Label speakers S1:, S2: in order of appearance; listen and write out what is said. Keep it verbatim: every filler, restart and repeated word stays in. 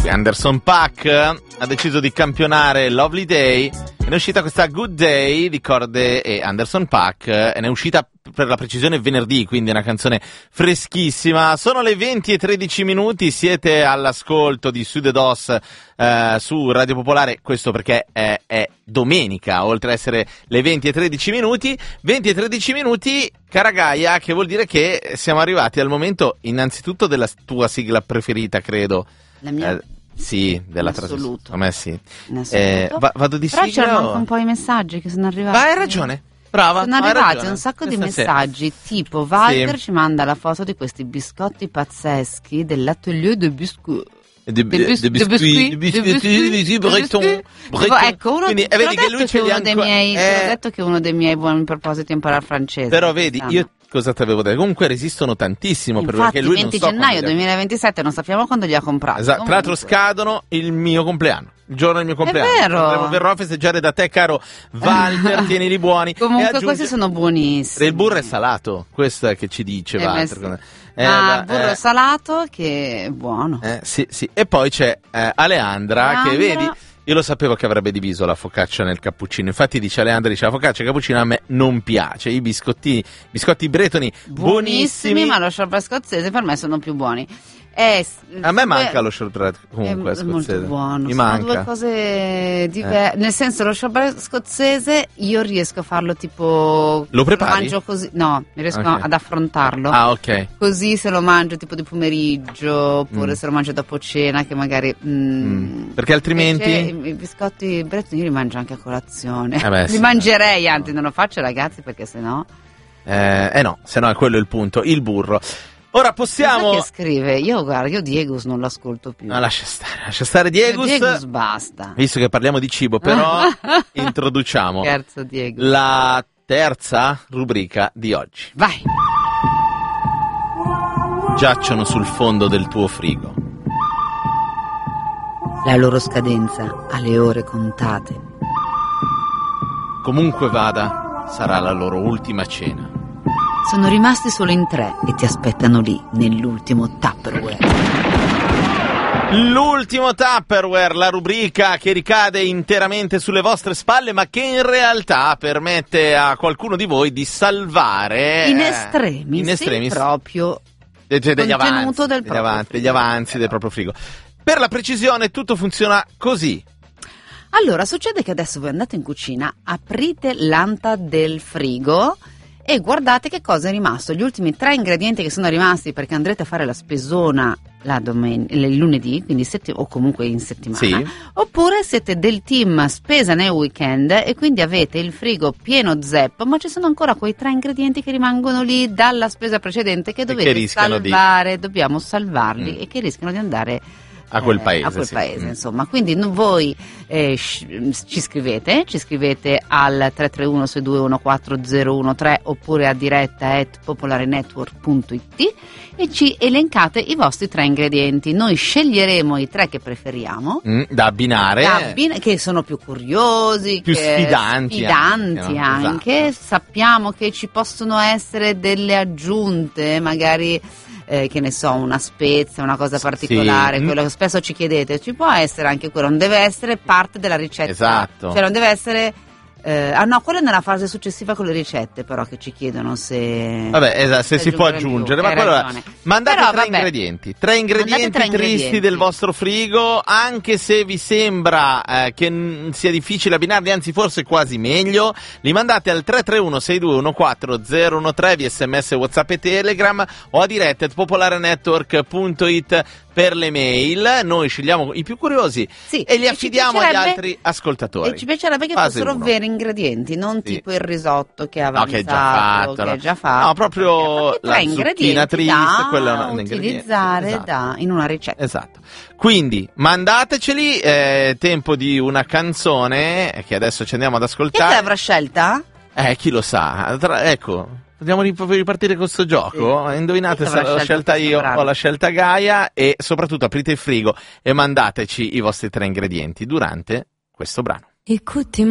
S1: Anderson .Paak ha deciso di campionare Lovely Day. È uscita questa Good Day di Corde e Anderson .Paak, e ne è uscita per la precisione venerdì, quindi è una canzone freschissima. Sono le venti e tredici minuti, siete all'ascolto di Sud e Dos eh, su Radio Popolare, questo perché è, è domenica, oltre ad essere le venti e tredici minuti. venti e tredici minuti, cara Gaia, che vuol dire che siamo arrivati al momento innanzitutto della tua sigla preferita, credo.
S2: La mia?
S1: Eh, sì, della trasmissione. A me sì.
S2: Eh,
S1: va, vado di
S2: Però
S1: sigla.
S2: Però c'erano
S1: o...
S2: anche un po' i messaggi che sono arrivati.
S1: Ma hai ragione. Brava.
S2: Sono arrivati
S1: ragione.
S2: un sacco
S1: Questa
S2: di messaggi, sì. Tipo Walter sì. ci manda la foto di questi biscotti pazzeschi dell'atelier de biscuit.
S1: De, de, de, de biscuit, de biscuit, breton, breton.
S2: Ecco, uno,
S1: Quindi, vedi che lui ce li ha
S2: dei miei,
S1: eh...
S2: ho detto che è uno dei miei buoni propositi è imparare francese.
S1: Però vedi, io cosa ti avevo detto? Comunque resistono tantissimo.
S2: Infatti,
S1: perché lui
S2: venti
S1: non so
S2: gennaio duemilaventisette, non sappiamo quando li ha comprati.
S1: Esatto, tra l'altro scadono il mio compleanno. Il giorno del mio compleanno.
S2: È vero.
S1: Andremo, verrò a festeggiare da te, caro Walter, tienili buoni.
S2: Comunque
S1: aggiunge...
S2: questi sono buonissimi.
S1: Il burro è salato, questo è che ci dice
S2: eh
S1: Walter.
S2: Eh, ah, il burro eh. salato che è buono.
S1: Eh, sì, sì. E poi c'è eh, Aleandra, Aleandra che vedi, io lo sapevo che avrebbe diviso la focaccia nel cappuccino. Infatti dice Aleandra, dice la focaccia e il cappuccino a me non piace. I biscotti, biscotti bretoni buonissimi,
S2: buonissimi, ma lo shortbread scozzese per me sono più buoni. Eh,
S1: a me manca lo shortbread comunque
S2: è
S1: scozzese.
S2: Molto buono.
S1: Mi
S2: sono
S1: manca.
S2: due cose diverse. Eh. Nel senso, lo shortbread scozzese io riesco a farlo tipo.
S1: Lo prepari?
S2: Lo mangio così. No, riesco
S1: okay.
S2: ad affrontarlo.
S1: Ah, ok.
S2: Così se lo mangio tipo di pomeriggio, oppure mm. se lo mangio dopo cena, che magari. Mm,
S1: mm. Perché altrimenti.
S2: I, i biscotti bretoni io li mangio anche a colazione.
S1: Eh beh,
S2: li
S1: sì,
S2: mangerei, anzi, non lo faccio, ragazzi, perché sennò.
S1: Eh, eh no, se no è quello il punto. Il burro. Ora possiamo.
S2: Cosa che scrive? Io guarda, io Diegus non l'ascolto più.
S1: No, lascia stare, lascia stare Diegus.
S2: Diegus basta.
S1: Visto che parliamo di cibo, però introduciamo
S2: Scherzo, Diegus.
S1: la terza rubrica di oggi.
S2: Vai.
S1: Giacciono sul fondo del tuo frigo.
S2: La loro scadenza ha le ore contate.
S1: Comunque vada, sarà la loro ultima cena.
S2: Sono rimasti solo in tre e ti aspettano lì, nell'ultimo Tupperware.
S1: L'ultimo Tupperware, la rubrica che ricade interamente sulle vostre spalle, ma che in realtà permette a qualcuno di voi di salvare...
S2: In estremis,
S1: in estremis
S2: sì, proprio
S1: de- de- degli, avanzi,
S2: del
S1: degli, avanzi, degli avanzi del proprio frigo. Per la precisione tutto funziona così.
S2: Allora, succede che adesso voi andate in cucina, aprite l'anta del frigo... e guardate che cosa è rimasto, gli ultimi tre ingredienti che sono rimasti, perché andrete a fare la spesona la domen- il lunedì, quindi setti- o comunque in settimana,
S1: sì.
S2: Oppure siete del team spesa nel weekend e quindi avete il frigo pieno zeppo, ma ci sono ancora quei tre ingredienti che rimangono lì dalla spesa precedente che dovete
S1: che
S2: salvare, di... dobbiamo salvarli
S1: mm.
S2: e che rischiano di andare
S1: a quel paese,
S2: eh, a quel
S1: sì.
S2: paese
S1: mm.
S2: insomma. Quindi voi eh, ci scrivete ci scrivete al tre tre uno sei due uno quattro zero uno tre oppure a diretta at popolarenetwork punto it e ci elencate i vostri tre ingredienti. Noi sceglieremo i tre che preferiamo
S1: mm, da abbinare,
S2: da abbina- che sono più curiosi,
S1: più
S2: che
S1: sfidanti,
S2: sfidanti
S1: anche, no?
S2: anche.
S1: Esatto.
S2: Sappiamo che ci possono essere delle aggiunte, magari Eh, che ne so, una spezia, una cosa particolare,
S1: sì.
S2: quello che spesso ci chiedete, ci può essere anche quello, non deve essere parte della ricetta,
S1: esatto,
S2: cioè non deve essere eh, ah no, quello è nella fase successiva con le ricette, però che ci chiedono se
S1: vabbè, esatto, se si può aggiungere, ma quello è... mandate
S2: però,
S1: tre
S2: vabbè.
S1: ingredienti tre ingredienti
S2: tre
S1: tristi
S2: ingredienti.
S1: del vostro frigo, anche se vi sembra eh, che n- sia difficile abbinarli, anzi forse quasi meglio, li mandate al tre tre uno sei due uno quattro zero uno tre via sms, WhatsApp e Telegram o a diretta at popolarenetwork punto it per le mail. Noi scegliamo i più curiosi
S2: sì,
S1: e li
S2: e
S1: affidiamo agli altri ascoltatori.
S2: E ci piacerebbe che
S1: Fase
S2: fossero
S1: uno.
S2: veri ingredienti, non
S1: sì.
S2: tipo il risotto che è
S1: no,
S2: avanzato,
S1: che è già fatto,
S2: che
S1: no.
S2: è già fatto.
S1: No, proprio
S2: la
S1: zucchina triste,
S2: da
S1: quella è un
S2: utilizzare
S1: esatto.
S2: da, in una ricetta.
S1: Esatto. Quindi mandateceli, è tempo di una canzone che adesso ci andiamo ad ascoltare.
S2: Chi l'avrà scelta?
S1: Eh, chi lo sa. Tra, ecco, Vogliamo ripartire con questo gioco? Sì. Indovinate se l'ho scelta io bravo. o l'ha scelta Gaia, e soprattutto aprite il frigo e mandateci i vostri tre ingredienti durante questo brano.
S3: Écoutez